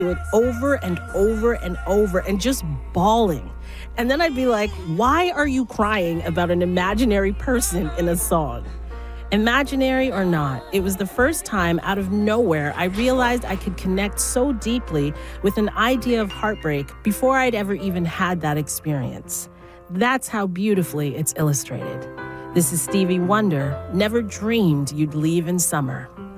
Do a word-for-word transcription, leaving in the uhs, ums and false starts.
it over and over and over and just bawling. And then I'd be like, why are you crying about an imaginary person in a song? Imaginary or not, it was the first time out of nowhere I realized I could connect so deeply with an idea of heartbreak before I'd ever even had that experience. That's how beautifully it's illustrated. This is Stevie Wonder, Never Dreamed You'd Leave in Summer.